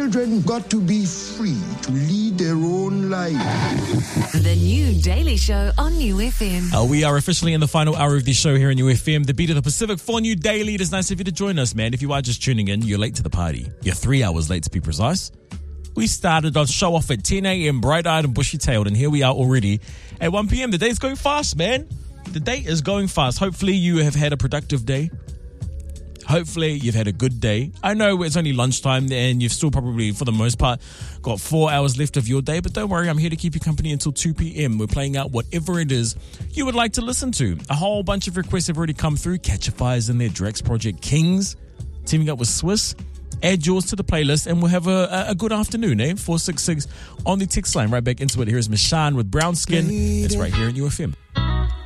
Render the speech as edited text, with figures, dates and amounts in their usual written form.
Children got to be free to lead their own life. The New Daily Show on New FM. We are officially in the final hour of the show here on New FM, the beat of the Pacific for New Daily. It is nice of you to join us, man. If you are just tuning in, you're late to the party. You're 3 hours late to be precise. We started our show off at 10 a.m, bright-eyed and bushy-tailed, and here we are already at 1 p.m. The day's going fast, man. The day is going fast. Hopefully you have had a productive day. Hopefully you've had a good day. I know it's only lunchtime and you've still probably, for the most part, got 4 hours left of your day. But don't worry, I'm here to keep you company until 2 p.m. We're playing out whatever it is you would like to listen to. A whole bunch of requests have already come through. Catchafires in their Drex Project Kings, teaming up with Swiss. Add yours to the playlist and we'll have a good afternoon, 466 on the text line. Right back into it. Here's Mishan with Brown Skin. It's right here at UFM.